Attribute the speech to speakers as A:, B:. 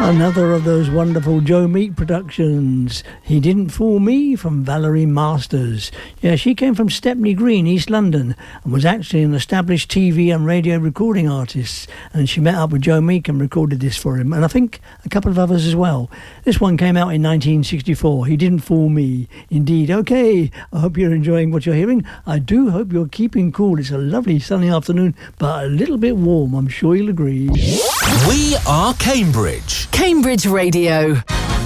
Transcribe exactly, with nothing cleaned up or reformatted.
A: Another of those wonderful Joe Meek productions. He Didn't Fool Me from Valerie Masters. Yeah, she came from Stepney Green, East London, and was actually an established T V and radio recording artist. And she met up with Joe Meek and recorded this for him, and I think a couple of others as well. This one came out in nineteen sixty-four. He Didn't Fool Me. Indeed. Okay, I hope you're enjoying what you're hearing. I do hope you're keeping cool. It's a lovely sunny afternoon, but a little bit warm. I'm sure you'll agree.
B: We are Cambridge.
C: Cambridge Radio.